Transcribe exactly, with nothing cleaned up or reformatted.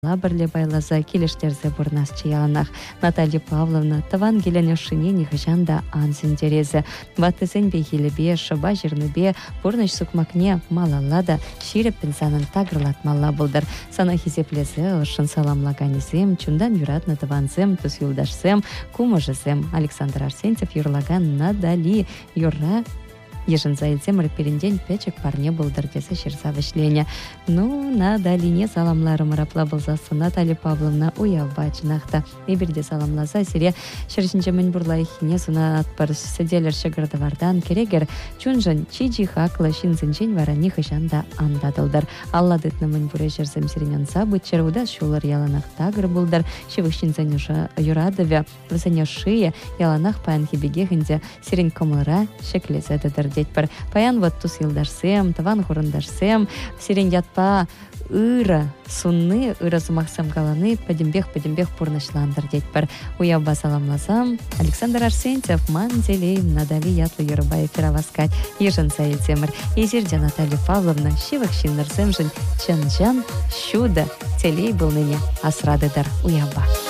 Лабырле байлаза келештерзе бурнас чиянах. Наталья Павловна таван келен ошине нихажанда анзин дерезе. Ватызен бе хилебе, шаба жирныбе, бурныш сукмакне малалада, ширеп пенсанын тагырлатмалла булдыр. Сана хизеплезе, ошын саламлаганезем, чундан юратны таванзем, тус юлдашсем, кумыжызем. Александр Арсентьев юрлаган надали, юра ежен заилсем рыперинден печек парне булдыр десе шерса вишлене. Ну, на долине саламларым рапла булзасы Наталья Павловна уявбачынақта. Иберде саламласа сире шершінче мен бурлай хине суна атпар сиделер шегірдавардан керегер чунжан чиджи хакла шинзінчен варани хышанда андадылдар. Алладытны мен буре жерзем сиренен забыт червуда шулар яланах тагыр булдар. Шевых шинзен юрадовя высыне шие яланах паян хибегехінде сирен комылра шеклезе дедір детпір. Паян вот тус елдарсем, таван хурындарсем, сирен ятпа ыра сунны, ыра сумақсам галаны, падимбех-падимбех пурнышландыр детпір. Уявба саламласам, Александр Арсентьев, манзелейм, надали ятлы юрбай фераваскать, ежен саилтемір. Езерде Наталья Павловна, шивых шиннырсем жын, чын-жан, шуда, телей был ныне асрадыдар уявба.